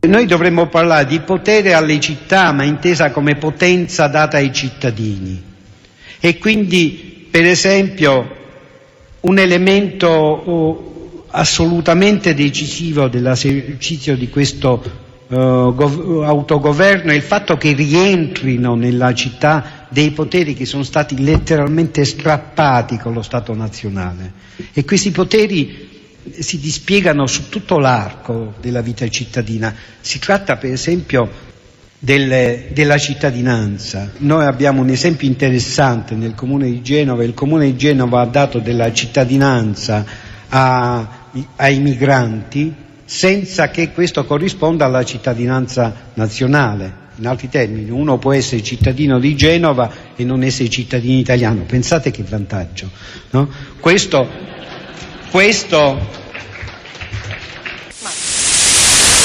Noi dovremmo parlare di potere alle città, ma intesa come potenza data ai cittadini. E quindi, per esempio, un elemento assolutamente decisivo dell'esercizio di questo autogoverno è il fatto che rientrino nella città dei poteri che sono stati letteralmente strappati con lo Stato nazionale, e questi poteri si dispiegano su tutto l'arco della vita cittadina. Si tratta per esempio della cittadinanza. Noi abbiamo un esempio interessante nel Comune di Genova. Il Comune di Genova ha dato della cittadinanza ai migranti senza che questo corrisponda alla cittadinanza nazionale. In altri termini, uno può essere cittadino di Genova e non essere cittadino italiano. Pensate che vantaggio, no? Questo